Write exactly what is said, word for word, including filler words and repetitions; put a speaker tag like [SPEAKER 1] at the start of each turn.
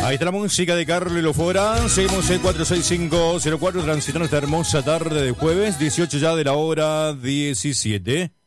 [SPEAKER 1] Ahí está la música de Carlos Lofora. Seguimos el cuatro seis cinco cero cuatro transitando esta hermosa tarde de jueves, dieciocho ya de la hora diecisiete.